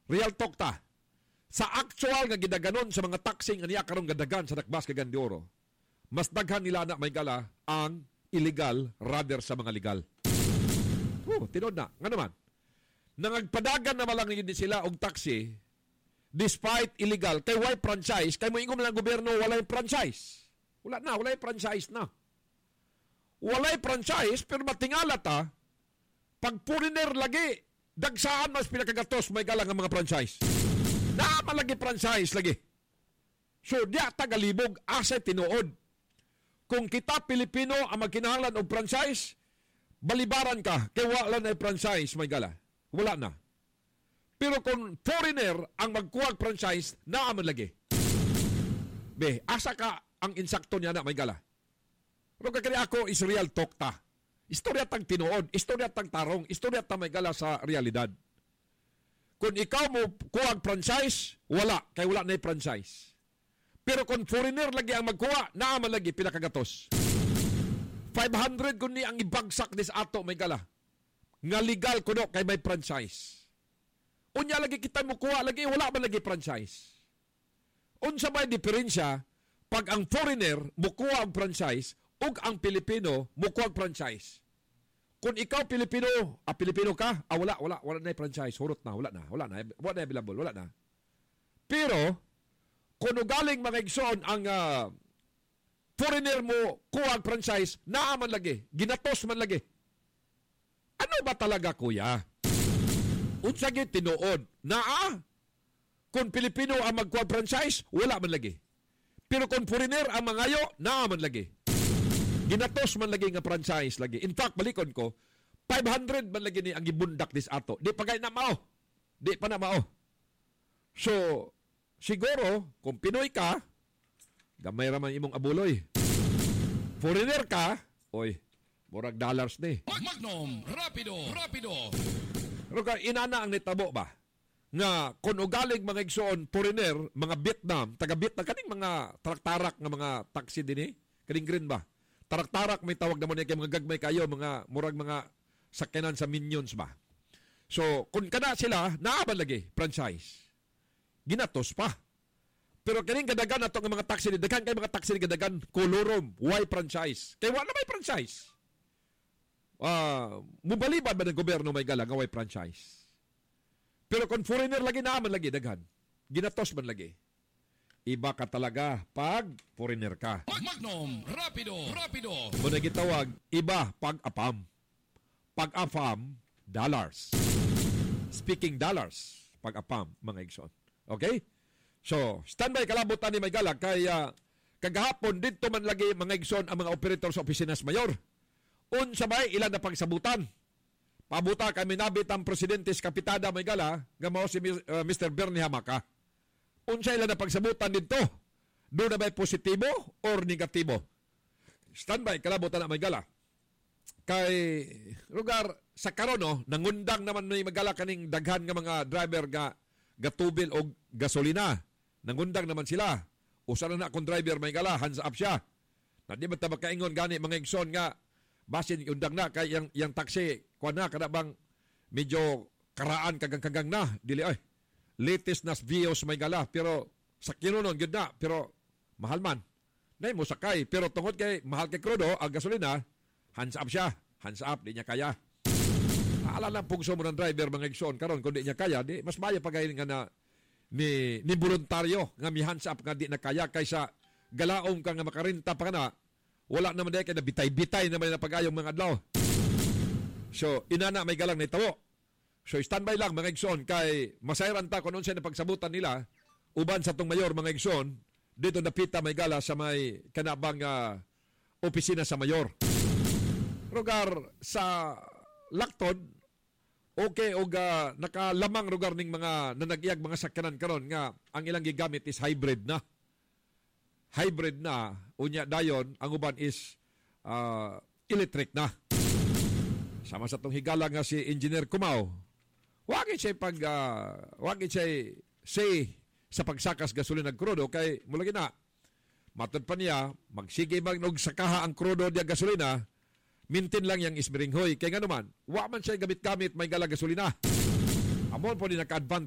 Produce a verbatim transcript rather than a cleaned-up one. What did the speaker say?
Real talk ta. Sa actual nga gidaganon sa mga taxing aniya karong gadagan sa Nakbas kag Gandioro, mas daghan nila na may gala ang illegal rather sa mga legal. Oh, tinod na. Nga naman, nangagpadagan na malang yun sila og taxi despite illegal kay why franchise, kay mo ingom lang gobyerno walay franchise. Wala na, walay franchise na. Walay franchise pero matingala ta pag foreigner lagi dagsaan mas pinakagatos may gala nga mga franchise. Na malagi franchise lagi. So, diya tagalibog asa tinuod. Kung kita Pilipino ang magkinahanglan og franchise, balibaran ka kay wala na franchise may gala. Wala na. Pero kung foreigner ang magkuwag franchise, naaman lagi. Be, asa ka ang insakto niya na may gala. Pero kakari ako is real talk ta. Istorya tang tinuod, istorya tang tarong, istorya tang may gala sa realidad. Kung ikaw mo kuwag franchise, wala. Kaya wala na yung franchise. Pero kung foreigner lagi ang magkuha, naaman lagi, pinakagatos. five hundred kung ni ang ibagsak dis ato, may gala. Nga legal kuno kay may franchise. Unya lagi kita mo kuha, lagi wala man lagi franchise. Unsa may diferensya pag ang foreigner mo kuha ang franchise ug ang Pilipino mo kuha ang franchise. Kung ikaw Pilipino, ah Pilipino ka, ah wala, wala, wala na yung franchise, hurot na, wala na, wala na, wala na available, wala na. Pero, kung galing mga igsoon ang uh, foreigner mo kuha ang franchise, naaman lagi, ginatos man lagi. Ano ba talaga, kuya? Unsa gyud tinuod, naa? Kung Pilipino ang magkuha ang franchise, wala man lagi. Pero kung foreigner ang mangayo, naaman lagi. Ginatos man lagi nga franchise lagi. In fact, balikon ko, five hundred man lagi ni ang gibundak dis ato. Di pa kay na mao. Di pa na mao. So, siguro, kung Pinoy ka, gamay raman imong abuloy. Foreigner ka, oy, murag dollars ni. Magnum, rapido, rapido. Pero ka, inana ang nitabo ba? Nga, kung ugaling mga igsoon, foreigner, mga Vietnam, taga-Vietnam, kaning mga traktarak nga mga taxi din eh, kaning green ba? Tarak-tarak may tawag naman niya kay mga gagmay kayo, mga murag mga sakyanan sa minions ba. So, kung kana sila, naaban lagi, franchise. Ginatos pa. Pero kaning gadagan ato ng mga taxi, daghan kay mga taxi gadagan, kolorom, why franchise? Kay wala may franchise. Uh, mubalibad ba ng gobyerno may gala nga why franchise? Pero kung foreigner lagi, naaman lagi, daghan. Ginatos man lagi. Iba ka talaga pag foreigner ka. Magnum, rapido, rapido. Muna gitawag, iba pag apam. Pag apam, dollars. Speaking dollars, pag apam, mga igsoon. Okay? So, standby kalabutan ni Maygala kay uh, kagahapon dito man lagi mga igsoon ang mga operator sa opisines mayor. Unsa bay ilan na pagsabutan. Pabuta kami nabit ang presidentes kapitada Maygala nga mao si uh, Mister Bernie Hamaka. Unsa ilan na pagsabutan dito? Doon na ba'y positibo or negatibo? Standby, kalabutan na may gala. Kay lugar sa karon no, nangundang naman may magala kaning daghan nga mga driver nga gatubil o gasolina. Nangundang naman sila. Usa na na akong driver may gala, hands up siya. Na di ba tabak kaingon gani mga igsoon nga basin undang na kay yang, yang taxi, kuha na, kada bang medyo karaan kagang-kagang na. Dili ay. Latest na Vios may gala, pero sa kinunon, yun na, pero mahal man. Nay mo sakay, pero tungod kay mahal kay krudo, ang gasolina, hands up siya. Hands up, di niya kaya. Naalala pugso mo ng driver, mga igsoon, karon kung di niya kaya, di, mas maya pa nga na ni, ni voluntaryo, nga mi hands up nga di na kaya, kaysa galaong ka nga makarinta pa ka na, wala naman dahil kaya na bitay-bitay naman na pag-ayong mga adlaw. So, inana may galang na itawo. So, standby lang mga igsoon kay masayran ta kung unsa na pagsabutan nila uban sa tong mayor mga igsoon dito napita may gala sa may kanabang uh, opisina sa mayor. Lugar sa Lacton, okay og uh, nakalamang lugar ning mga nanagiyag mga sakyanan karon nga ang ilang gigamit is hybrid na. Hybrid na, unya dayon ang uban is uh, electric na. Sama sa tong higala nga si Engineer Cumao. Wagi siya pag, uh, wagi siya say sa pagsakas gasolina ng krudo kay mulagi na. Matod pa niya, magsige magnog sakaha ang krudo diya gasolina, mintin lang yang isbiringhoy. Kaya nga naman, wa man siya gamit-gamit may gala gasolina. Amon po ni naka-advantage